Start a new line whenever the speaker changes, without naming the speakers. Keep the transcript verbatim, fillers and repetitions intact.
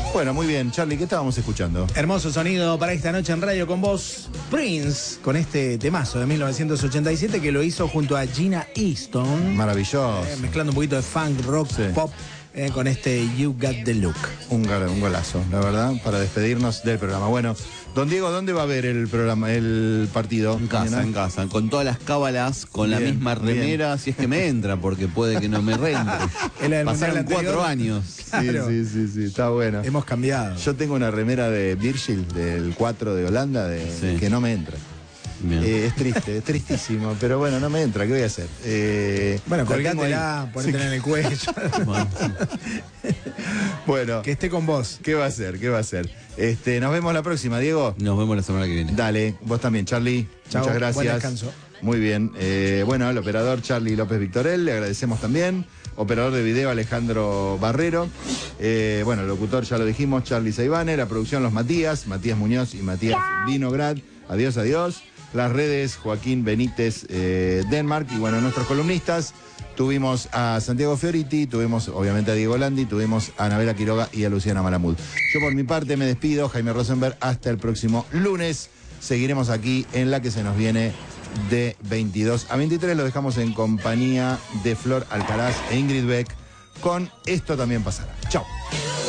Bueno, muy bien. Charlie, ¿qué estábamos escuchando?
Hermoso sonido para esta noche en Radio con vos. Prince, con este temazo de mil novecientos ochenta y siete que lo hizo junto a Gina Easton.
Maravilloso.
Eh, mezclando un poquito de funk, rock,
Sí.
pop, eh, con este You Got the Look.
Un, un golazo, la verdad, para despedirnos del programa. Bueno, don Diego, ¿dónde va a ver el programa, el partido?
En casa,
mañana?
en casa, con todas las cábalas, con
Bien,
la misma remera,
bien.
si es que me entra, porque puede que no me reentre.
Es la del
Pasaron
mundial
cuatro
anterior.
años.
Claro.
Sí, sí, sí, sí, está bueno.
Hemos cambiado.
Yo tengo una remera de Virgil, del cuatro de Holanda, de,
Sí.
que no me entra.
Bien.
Eh, es triste, es tristísimo, pero bueno, no me entra, ¿qué voy a hacer? Eh,
Bueno,
la tengo
colgátela,
ahí.
ponértela en el cuello.
Bueno,
Bueno,
Que esté con vos.
¿qué va a hacer? ¿Qué va a hacer? Este, nos vemos la próxima, Diego.
nos vemos la semana que viene.
Dale, vos también, Charlie.
Chao,
Muchas gracias.
buen descanso.
Muy bien. Eh, bueno, al operador Charlie López Victorel, le agradecemos también. Operador de video Alejandro Barrero. Eh, bueno, el locutor ya lo dijimos, Charlie Saibane. La producción Los Matías, Matías Muñoz y Matías Vinograd. Adiós, adiós. Las redes Joaquín Benítez eh, Denmark. Y bueno, nuestros columnistas. Tuvimos a Santiago Fioriti, tuvimos obviamente a Diego Landi, tuvimos a Anabela Quiroga y a Luciana Malamud. Yo por mi parte me despido, Jaime Rosenberg, hasta el próximo lunes. Seguiremos aquí en la que se nos viene de veintidós a veintitrés. Lo dejamos en compañía de Flor Alcaraz e Ingrid Beck con Esto También Pasará. Chao.